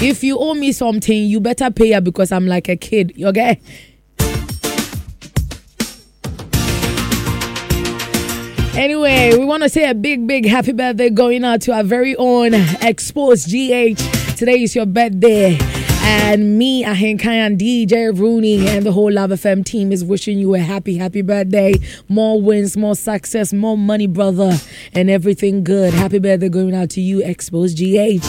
If you owe me something, you better pay her because I'm like a kid. Okay? Anyway, we want to say a big happy birthday going out to our very own Exposed GH. Today is your birthday. And me, Ahenkai, and DJ Rooney and the whole Love FM team is wishing you a happy birthday. More wins, more success, more money, brother, and everything good. Happy birthday going out to you, Exposed GH.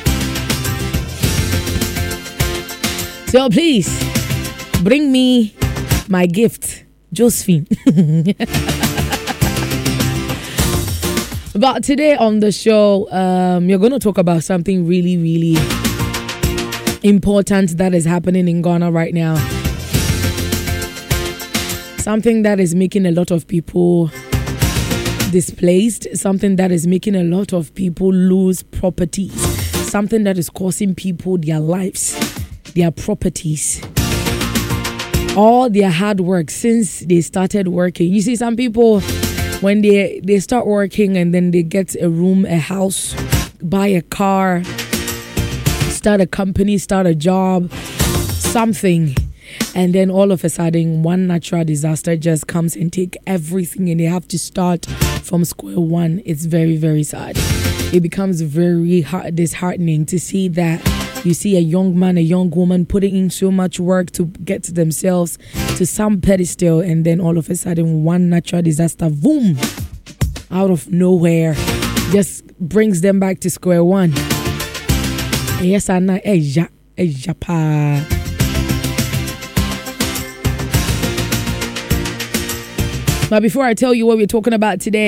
So please, bring me my gift, Josephine. But today on the show, you're going to talk about something really important that is happening in Ghana right now. Something that is making a lot of people displaced. Something that is making a lot of people lose properties. Something that is costing people their lives, their properties, all their hard work since they started working. You see, some people, when they start working and then they get a room, a house, buy a car, start a company, start a job, something, and then all of a sudden one natural disaster just comes and take everything and they have to start from square one. It's very sad. It becomes very disheartening to see that you see a young man, a young woman putting in so much work to get themselves to some pedestal, and then all of a sudden one natural disaster, boom, out of nowhere, just brings them back to square one. Yes, I know. But before I tell you what we're talking about today,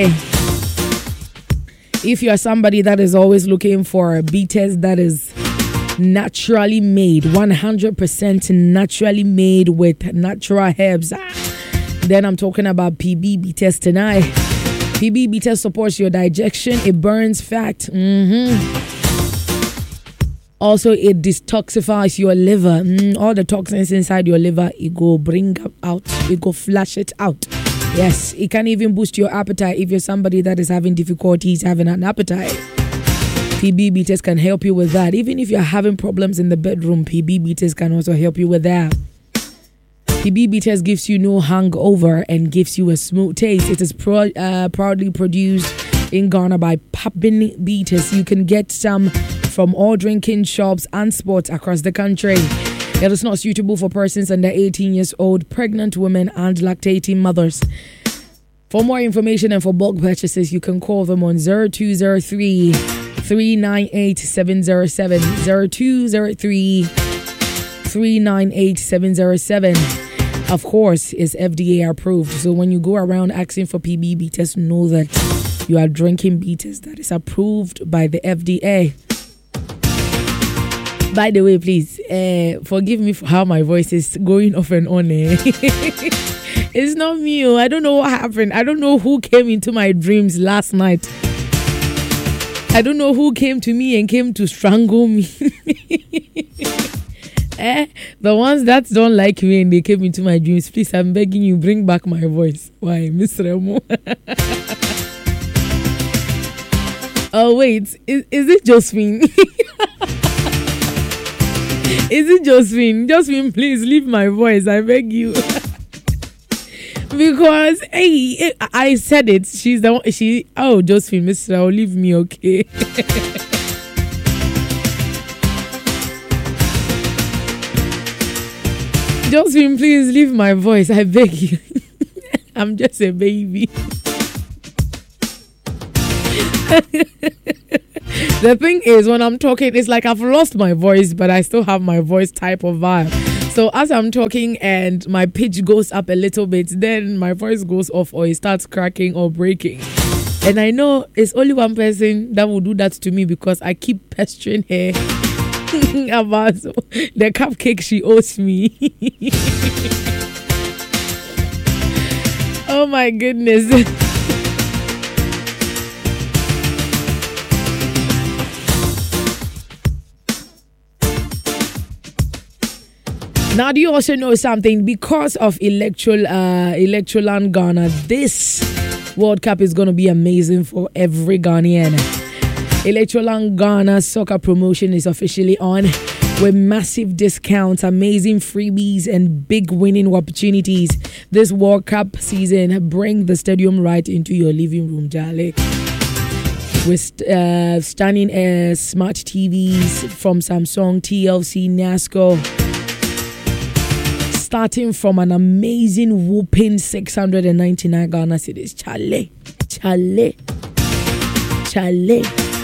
if you are somebody that is always looking for a beaters that is naturally made, 100% naturally made with natural herbs, then I'm talking about PB Beaters tonight. PB Beaters supports your digestion. It burns fat. Also, it detoxifies your liver. All the toxins inside your liver, it go bring out, it go flush it out. Yes, it can even boost your appetite if you're somebody that is having difficulties having an appetite. PB Beaters can help you with that. Even if you're having problems in the bedroom, PB Beaters can also help you with that. PB Beaters gives you no hangover and gives you a smooth taste. It is proudly produced in Ghana by Papin Beaters. You can get some from all drinking shops and spots across the country. It is not suitable for persons under 18 years old, pregnant women, and lactating mothers. For more information and for bulk purchases, you can call them on 0203 398 707, 0203 398 707. Of course, is FDA approved. So when you go around asking for PB Beaters, know that you are drinking Beaters that is approved by the FDA. By the way, please, forgive me for how my voice is going off and on. It's not me. I don't know what happened. I don't know who came into my dreams last night. I don't know who came to me and came to strangle me. The ones that don't like me and they came into my dreams, please, I'm begging you, bring back my voice. Why, Miss Remo? Oh, wait. Is it Josephine? Is it Josephine? Josephine, please leave my voice. I beg you. Because, hey, I said it. She's the one. Oh, Josephine, Miss Rao, leave me, okay? Josephine, please leave my voice. I beg you. I'm just a baby. The thing is, when I'm talking, it's like I've lost my voice, but I still have my voice type of vibe. So as I'm talking and my pitch goes up a little bit, then my voice goes off or it starts cracking or breaking. And I know it's only one person that will do that to me because I keep pestering her about the cupcake she owes me. Oh my goodness. Now, do you also know something? Because of Electroland Ghana, this World Cup is going to be amazing for every Ghanaian. Electroland Ghana soccer promotion is officially on. with massive discounts, amazing freebies, and big winning opportunities. This World Cup season, bring the stadium right into your living room, Jale. With stunning smart TVs from Samsung, TLC, NASCO, starting from an amazing whooping 699 Ghana cedis. Chale.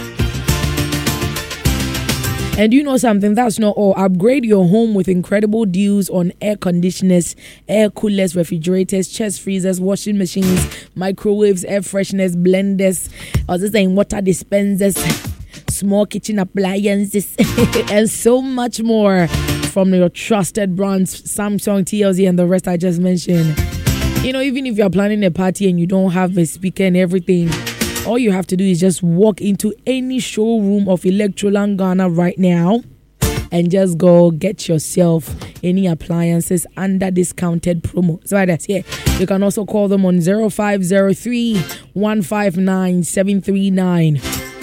And you know something? That's not all. Upgrade your home with incredible deals on air conditioners, air coolers, refrigerators, chest freezers, washing machines, microwaves, air fresheners, blenders, water dispensers, small kitchen appliances, and so much more from your trusted brands, Samsung, TLC, and the rest I just mentioned. You know, even if you're planning a party and you don't have a speaker and everything, all you have to do is just walk into any showroom of Electroland Ghana right now and just go get yourself any appliances under discounted promo. So that's here. You can also call them on 0503 159 739.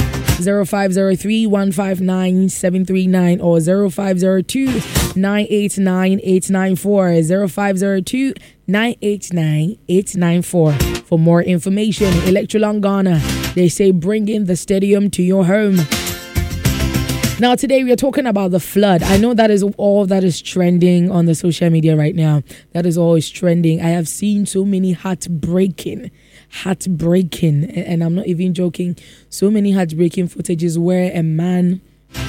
0503 159 739 or 0502 989 894. 0502 989 894. For more information, Electroland Ghana, they say bring in the stadium to your home. Now today we are talking about the flood. I know that is all that is trending on the social media right now. That is always trending. I have seen so many heartbreaking, and I'm not even joking, so many heartbreaking footages where a man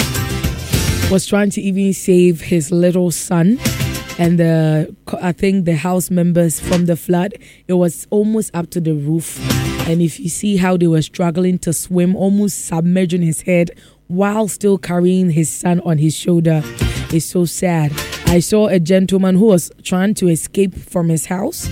was trying to even save his little son, and I think the house members from the flood, it was almost up to the roof, and if you see how they were struggling to swim, almost submerging his head while still carrying his son on his shoulder, it's so sad. I saw a gentleman who was trying to escape from his house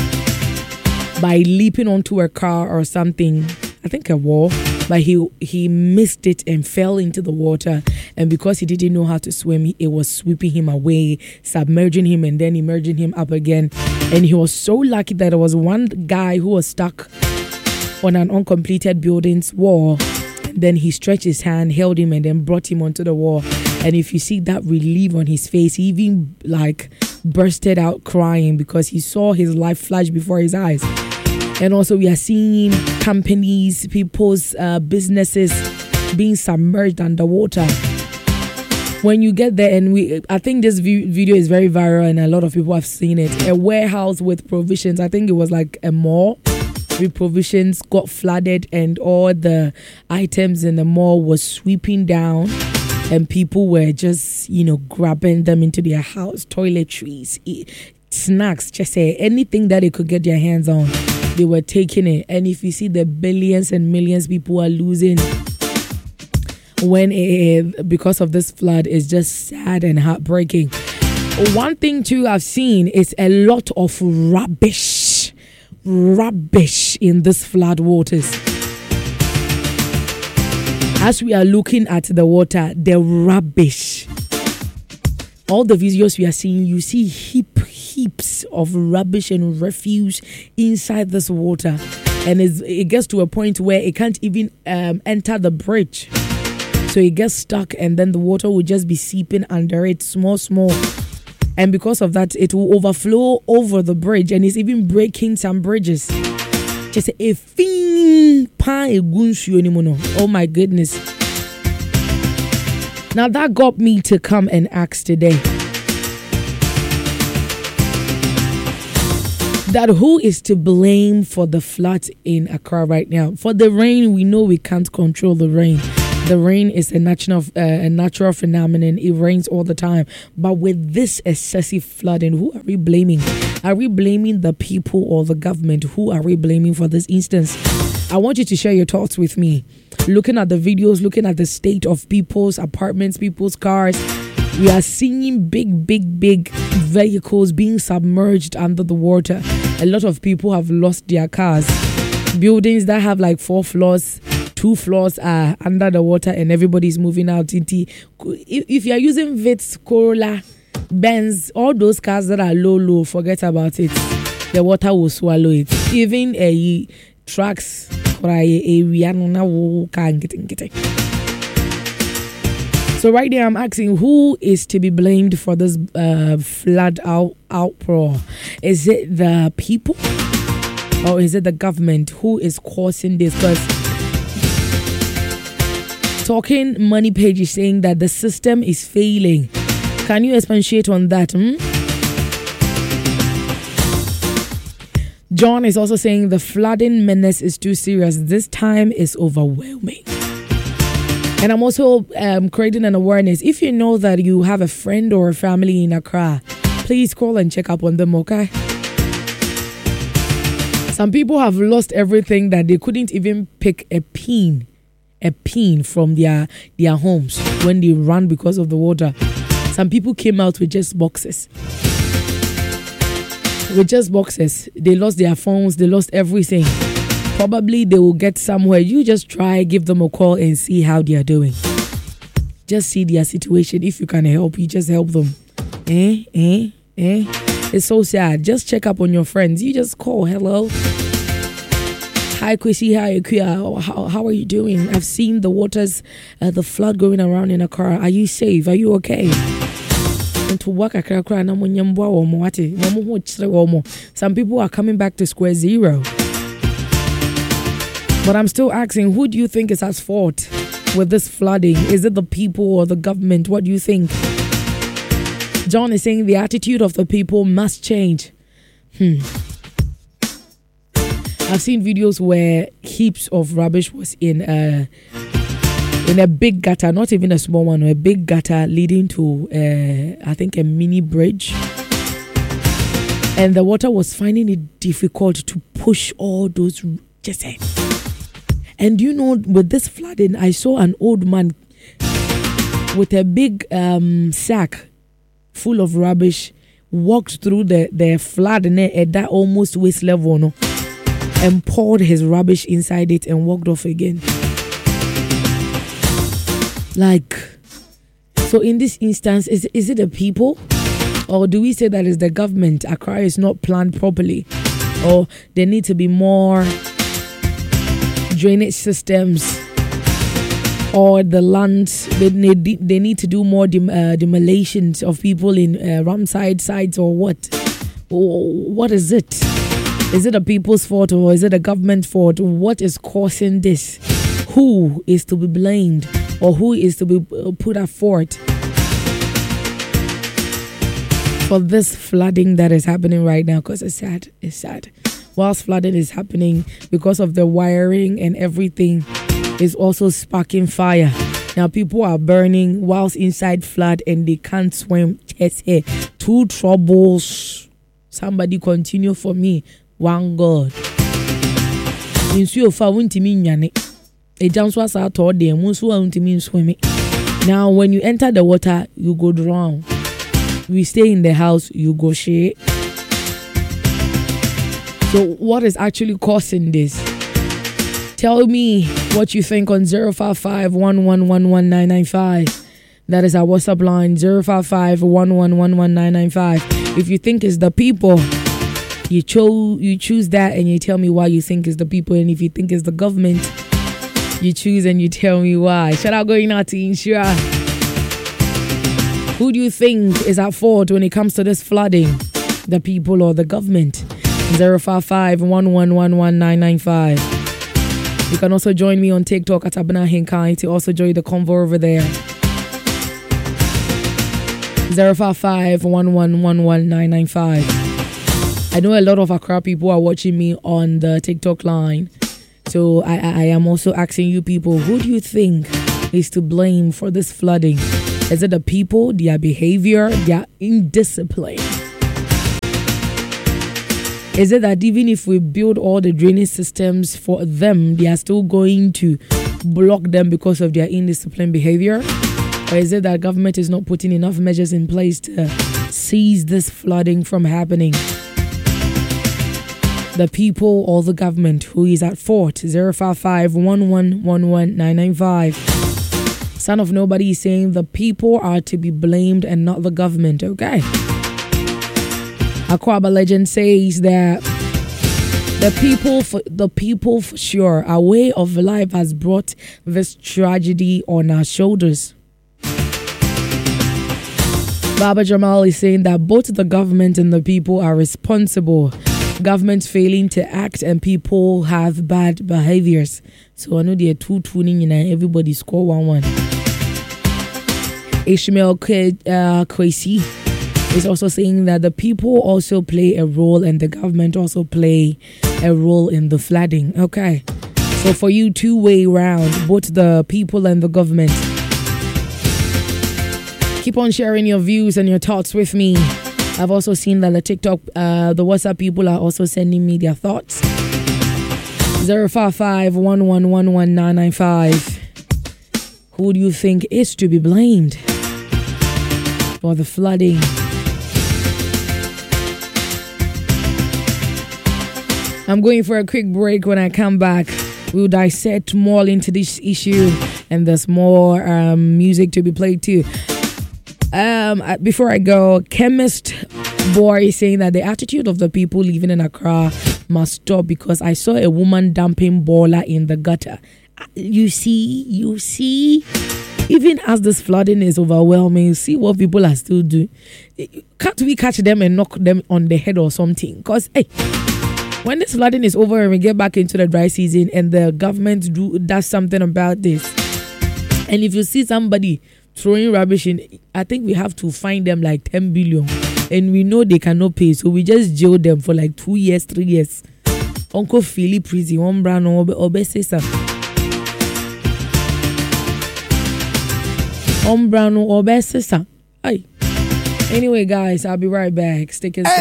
by leaping onto a car or something, I think a wall, but he missed it and fell into the water, and because he didn't know how to swim, it was sweeping him away, submerging him and then emerging him up again. And he was so lucky that there was one guy who was stuck on an uncompleted building's wall, and then he stretched his hand, held him, and then brought him onto the wall. And if you see that relief on his face, he even bursted out crying because he saw his life flash before his eyes. And also we are seeing companies, people's businesses being submerged underwater. When you get there, and I think this video is very viral and a lot of people have seen it. A warehouse with provisions, I think it was like a mall with provisions, got flooded, and all the items in the mall was sweeping down, and people were just, grabbing them into their house, toiletries, snacks, just say anything that they could get their hands on. They were taking it. And if you see the billions and millions people are losing because of this flood, is just sad and heartbreaking. One thing too I've seen is a lot of rubbish in this flood waters. As we are looking at the water, the rubbish, all the videos we are seeing, you see heaps of rubbish and refuse inside this water, and it gets to a point where it can't even enter the bridge, so it gets stuck, and then the water will just be seeping under it small, and because of that it will overflow over the bridge, and it's even breaking some bridges. Just a thing. Oh my goodness. Now that got me to come and ask today that who is to blame for the flood in Accra right now? For the rain, we know we can't control the rain. The rain is a natural phenomenon. It rains all the time. But with this excessive flooding, who are we blaming? Are we blaming the people or the government? Who are we blaming for this instance? I want you to share your thoughts with me. Looking at the videos, looking at the state of people's apartments, people's cars, we are seeing big vehicles being submerged under the water. A lot of people have lost their cars. Buildings that have like 4 floors, 2 floors are under the water, and everybody's moving out into. If you are using Vitz, Corolla, Benz, all those cars that are low, forget about it. The water will swallow it. Even trucks, So right now I'm asking, who is to be blamed for this flood outpour? Is it the people or is it the government? Who is causing this? Because Talking Money page is saying that the system is failing. Can you expatiate on that? John is also saying the flooding menace is too serious. This time is overwhelming. And I'm also creating an awareness. If you know that you have a friend or a family in Accra, please call and check up on them, okay? Some people have lost everything that they couldn't even pick a pin from their homes when they ran because of the water. Some people came out with just boxes. They lost their phones, they lost everything. Probably they will get somewhere. You just try, give them a call and see how they are doing. Just see their situation. If you can help, you just help them. It's so sad. Just check up on your friends. You just call. Hello. Hi, Kwesi. Hi, Akuya. How are you doing? I've seen the waters, the flood going around in a car. Are you safe? Are you okay? Some people are coming back to square zero. But I'm still asking, who do you think is at fault with this flooding? Is it the people or the government? What do you think? John is saying the attitude of the people must change. I've seen videos where heaps of rubbish was in a big gutter, not even a small one, or a big gutter leading to, I think, a mini bridge. And the water was finding it difficult to push all those just in. And you know, with this flooding, I saw an old man with a big sack full of rubbish walked through the flood at that almost waist level, no, and poured his rubbish inside it and walked off again. Like, so in this instance, is it the people? Or do we say that it's the government? Accra is not planned properly? Or there need to be more drainage systems, or the lands they need to do more demolitions of people in Ramside sites, or what is it? Is it the people's fault or is it the government's fault? What is causing this? Who is to be blamed or who is to be put at fault for this flooding that is happening right now? Because it's sad. Whilst flooding is happening, because of the wiring and everything, is also sparking fire. Now people are burning whilst inside flood and they can't swim. Two troubles. Somebody continue for me. One God. Now when you enter the water, you go drown. We stay in the house, you go share. So what is actually causing this? Tell me what you think on 055-1111-995. That is our WhatsApp line, 055-1111-995. If you think it's the people, you choose that and you tell me why you think it's the people. And if you think it's the government, you choose and you tell me why. Shout out going out to Insura. Who do you think is at fault when it comes to this flooding? The people or the government? 055-1111-995. You can also join me on TikTok at Abena Hinkai to also join the convo over there. 055-1111-995. I know a lot of Accra people are watching me on the TikTok line. So I am also asking you people, who do you think is to blame for this flooding? Is it the people, their behavior, their indiscipline? Is it that even if we build all the drainage systems for them, they are still going to block them because of their indisciplined behavior? Or is it that government is not putting enough measures in place to cease this flooding from happening? The people or the government, who is at fault? 055-1111-995. Son of Nobody is saying the people are to be blamed and not the government. Okay. Akwaba legend says that the people for sure, our way of life has brought this tragedy on our shoulders. Baba Jamal is saying that both the government and the people are responsible. Government failing to act and people have bad behaviors. So I know they are two tuning in and everybody score 1-1. Ishmael Kwesi is also saying that the people also play a role and the government also play a role in the flooding. Okay. So for you, two-way round, both the people and the government. Keep on sharing your views and your thoughts with me. I've also seen that the TikTok, the WhatsApp people are also sending me their thoughts. 055-1111-995. Who do you think is to be blamed for the flooding? I'm going for a quick break. When I come back, we'll dissect more into this issue and there's more music to be played too. Before I go, Chemist Boy is saying that the attitude of the people living in Accra must stop because I saw a woman dumping baller in the gutter. You see, even as this flooding is overwhelming, you see what people are still doing. Can't we catch them and knock them on the head or something? Because, hey, when this flooding is over and we get back into the dry season and the government does something about this, and if you see somebody throwing rubbish in, I think we have to fine them like 10 billion. And we know they cannot pay, so we just jail them for like 2 years, 3 years. Uncle Philip Prezi, one brand obesesa. Ombrano obesesa. Ay. Anyway, guys, I'll be right back. Stick and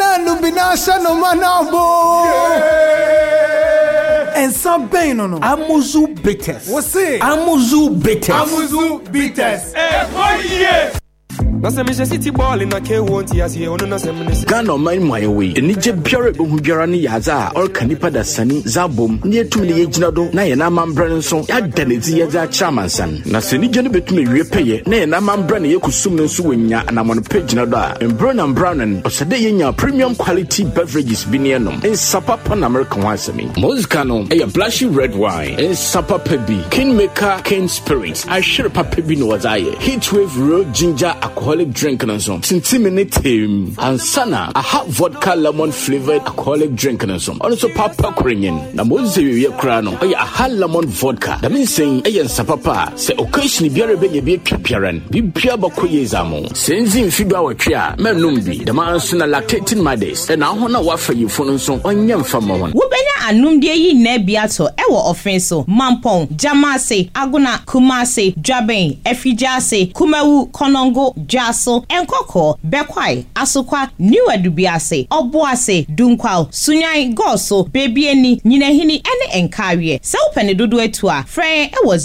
and some pain no. Amuzu bitters. What's it? Amuzu bitters. Amuzu bitters. Ghana man my way. Enije biara behu biara ne yaza or kanipa da sani zabom ne etum ne yegina do na ye na mambra nso ya danezi ya za chamansan na sani je ne betum wie peye na ye na mambra ne yekusum nso wonya anamon pagina do a embro brown osede yenya premium quality beverages bi ne enom en sapapa na American wasemi mozika no e blushy red wine en sapapa bi Kingmaker King Spirits a shire papa bi no wazaye Heatwave Raw Ginger Alcoholic drink and some. Since and Sana, a hot vodka lemon flavored alcoholic drink and some. Also papa Korean. Na moze ye krano. A hot lemon vodka. That means saying ayan sapapa. Se occasionally biara be ye piaran. Bi bia bakoye zamo. Senzi mfiba watria. Menumbi. The man suna lactating mothers. And I wanna wafer you for some onyam fama. Wubenya anumdie yi na biato ewo offenso. Mampong, Jamase, Aguna, Kumase, Jaben, Efijase, Kumewu, Konongo, Jaso, Enkoko, Bekwai, Asukwa, New Adubiase, Obuase, Dunkwao, Sunyai, Goso, Babyeni, Ninehini, and Enkarie. Sell Penedudu etua. Frey ewo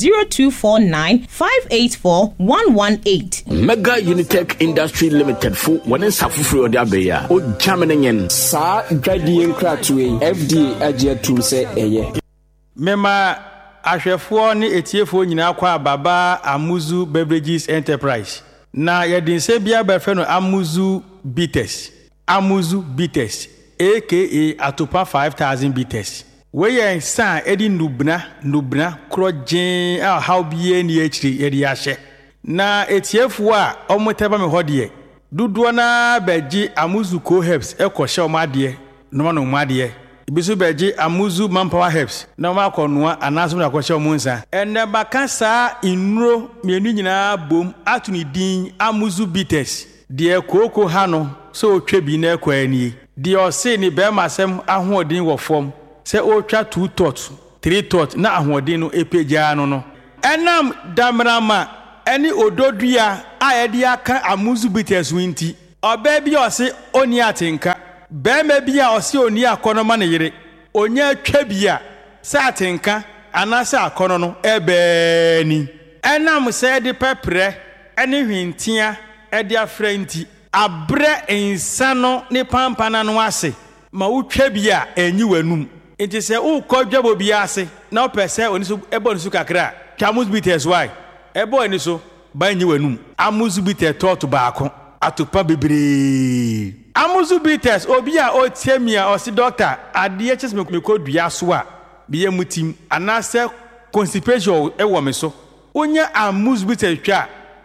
0249-584-118. Mega Unitech Industry Limited fu one safufu odiabeya. O German Sa Gradian Cratway, FDA Agia Tool say eye. Mema ahwefo ne etiefo nyina kwa baba Amuzu Beverages Enterprise. Na yedinse bia befe no Amuzu Bitters. Amuzu Bitters aka Atopa 5000 bitters. We yen san edi nubna krojen a how bie ni echiri edi ahye. Na etiefo a omoteba me hodie. Duduo na beji Amuzu Co Herbs ekoshe omade no ma no omade. Ibisu beji Amuzu Manpower Herbs na ma konoa anaso na kwahye omunsa ene baka sa inuro mienu nyina bom atuni din Amuzu Bitters de koko ha no so otwa bi na ekwani de ose ni be masem ahoodin wo fom se otwa 2 tot 3 tot na ahoodin no epeja no enam damrama eni ododua a yede aka Amuzu Bitters winti oba bi ose oni atenka Beme bia osi oni akono ma ne yire onya twa bia sa atenka anasa akono no ebe ni enam se de pepre ene hwintia e de afranti abre insano ne pampana no ase ma wutwa bia enyi wanum enti se ukodwabo bia ase na opese oni so ebo ni so kakra Amuzu Bitters why ebo ni so ba enyi wanum Amuzu Bitters tot baako atopa bebre Amuzu Bitters obia otiemia osi doctor adehs me kodua so a biye mutim anase constipation ewo me so onya Amuzu Bitters twa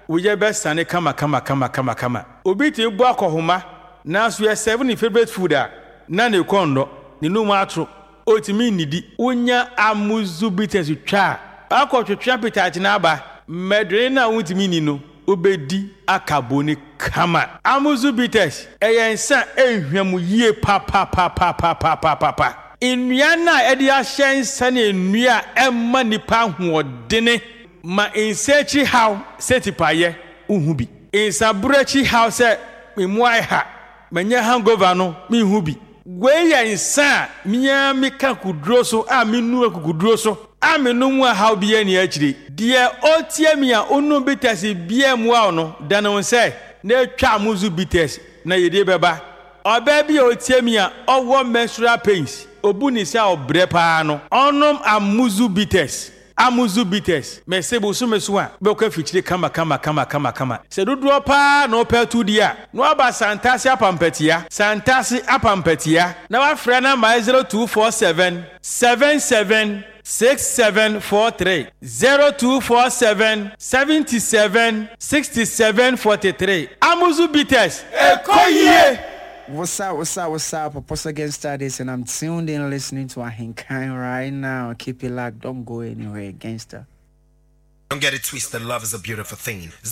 woye be sane kama obi ti bu akohoma na so ye seven ni favorite food a na ne kondo ni no mu atro otimi nidi wonya amuzu bitters twa akotwetwa pitach na aba medre na wotimi ni no obedi akaboni kama amuzu bitters eyensa ehwam yie pa nnua na edi ahyensa na nnua emma nipa hoodene ma insechi how setipaye uhubi insabrechi how se memuai ha manya hangover no mehubi gweya insa miya mika kudro so a minu akukudro so a menu mu how biye ni akire de otie mi a onu bitters biye mu a no dano se na atwa amuzu bitters na yede beba oba bi otie mi a owo menstrual pains obuni se obre pa no onom amuzu bitters mesebo so meso a be ko fichire kama se dodo pa no petu dia no aba santase apampatia na wa frɛ na my 0247 776743 0247 776743 amuzu bitters ekoyie. What's up? Purpose Against Studies, and I'm tuned in listening to Ahinkai right now. Keep it locked, don't go anywhere, gangster. Don't get it twisted, love is a beautiful thing. It's